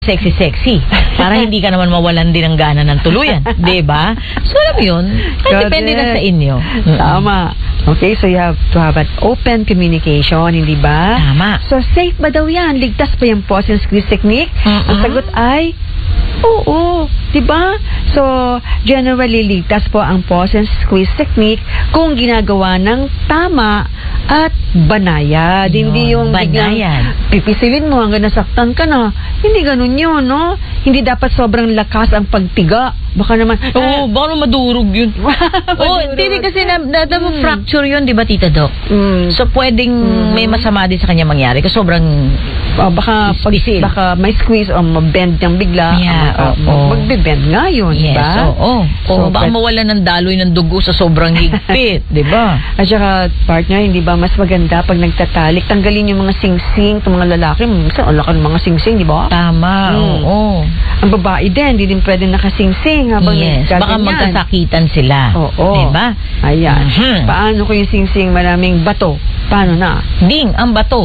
sexy. Para hindi ka naman mawalan din ng gana ng tuluyan. Diba? So, alam mo yun. Depende na sa inyo. Tama. Okay, so you have to have an open communication, hindi ba? Tama. So, safe ba daw yan? Ligtas ba yung pause and squeeze technique? Ang sagot ay, oo. Diba? So, generally, ligtas po ang pause and squeeze technique kung ginagawa ng tama at banayad. Hindi yung banayad. Pipisilin mo hanggang nasaktan ka na. Hindi ganun yun, no? Hindi dapat sobrang lakas ang pagtiga. Baka naman... baka madurog yun. Hindi kasi fracture yun, di ba, Tita Doc? So, pwedeng may masama din sa kanya mangyari kasi sobrang baka may squeeze o mabend niyang bigla. Magbe-bend nga yun, yes, diba? So, baka mawala ng daloy ng dugo sa sobrang higpit, di ba? At saka, partner, hindi ba mas maganda pag nagtatalik, tanggalin yung mga sing-sing, itong mga lalaki, minsan alakan mga sing-sing, di ba? Tama, oo. Ang babae din, hindi din pwede nakasing-sing habang baka magkasakitan sila. Oo. Diba? Ayan. Paano ko yung sing-sing maraming bato? Paano na? Ding, ang bato.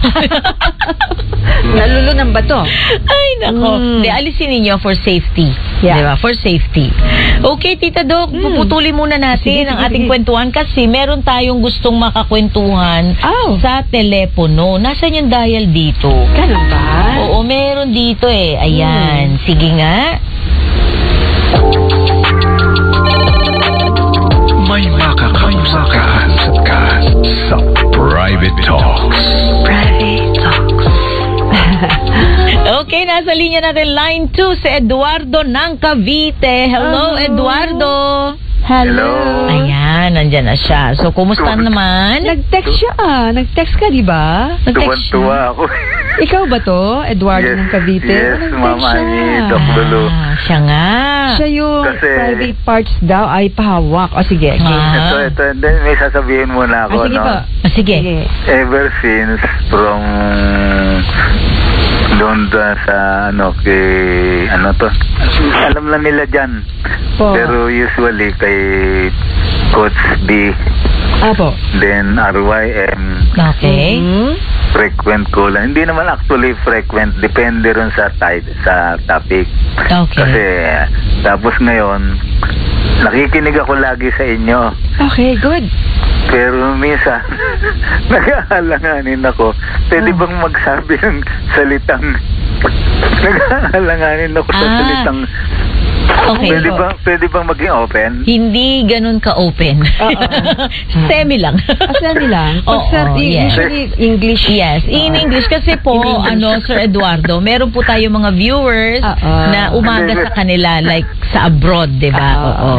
Nalulo ng bato. Ay, nako. Di, alisin ninyo for safety. Diba? For safety. Okay, Tita Doc, puputulin muna natin ang ating kwentuhan kasi meron tayong gustong makakwentuhan sa telepono. Nasaan yung dial dito? Ganun ba? Oo, meron dito eh. Ayan. Sige nga. May makakausakan sa Private Talks. Private Talks. Okay, nasa linya natin line 2 si Eduardo ng Cavite. Hello, Eduardo. Hello. Ayan, nandyan na siya. So, kumusta naman? Nag-text siya. Nag-text ka, di ba? Tuwan-tuwa ako. Ikaw ba to? Eduardo ng Cavite? Yes, Mama ni Doc Lulu. Siya nga. Siya yung private parts daw ay pahawak. O sige. Ito. May sasabihin muna ako. Sige po. Sige. Ever since from doon sa alam na nila dyan. Pero usually kay Coach B. Apo. Then RYM. Okay. Frequent ko lang. Hindi naman actually frequent. Depende rin sa topic. Okay. Kasi tapos ngayon, nakikinig ako lagi sa inyo. Okay, good. Pero minsan, nag-aalanganin ako. Pwede bang magsabi ng salitang... Nag-aalanganin ako sa salitang... Okay. Pwede bang maging open? Hindi ganun ka-open. Semi lang. Semi lang? Usually English. Yes, in English. Kasi po, Sir Eduardo, meron po tayo mga viewers na umaga sa kanila, like sa abroad, di ba?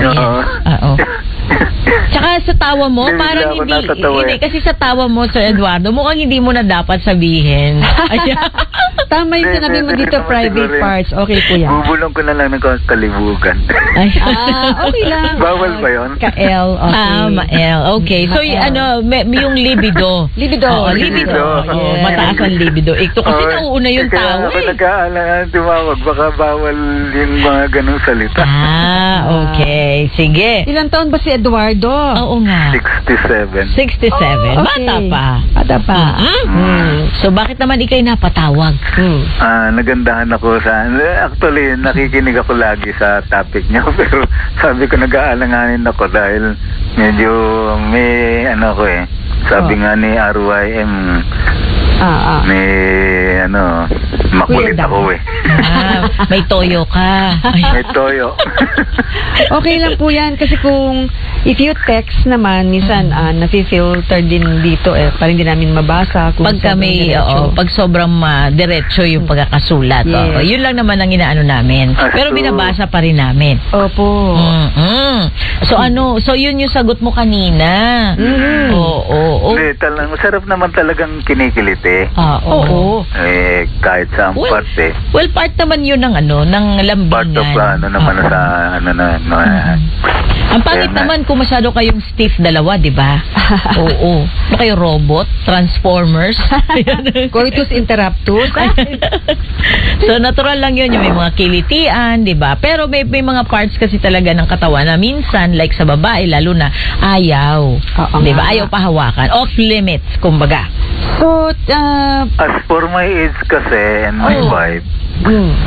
Tsaka sa tawa mo, parang hindi, kasi sa tawa mo, Sir Eduardo, mukhang hindi mo na dapat sabihin. Tama yung sinabi mo dito, private parts. Okay po yan. Bubulong ko na lang ng kalibugan. Okay lang. Bawal ba yun? Ka-L. Ma-L. Okay. So, yung libido. Libido. Mataas ang libido. Ito kasi nauuna yung tao Ako nag-aalangan tumawag. Baka bawal yung mga ganung salita. Okay. Sige. Ilang taon ba si Eduardo? Oo nga. 67. 67. Okay. Bata pa. So, bakit naman ikay napatawag? Nagandahan ako actually, nakikinig ako lagi sa topic niyo. Pero sabi ko, nag-aalanganin ako dahil medyo may sabi nga ni RYM, may makulit ako eh. May toyo ka. May toyo. Okay lang po yan kasi kung if you text naman, minsan nafi-filter din dito parang hindi namin mabasa kung pag sobrang diretso yung pagkakasulat. Yun lang naman ang inaano namin. Pero binabasa pa rin namin. Opo. So yun yung sagot mo kanina. Hindi, masarap naman talagang kinikilit eh. Oo. Kahit sa parte. Well, part naman yun yun ng ng lambingan. Part of naman sa Ang pangit naman kung masyado kayong stiff dalawa, di ba? Oo. Ba kayo robot? Transformers? Coitus interruptus. So, natural lang yun. Yung may mga kilitian, di ba? Pero may mga parts kasi talaga ng katawan na minsan, like sa babae, lalo na ayaw. Di ba? Ayaw pahawakan. Off limits, kumbaga. So, as for my age kasi and my wife,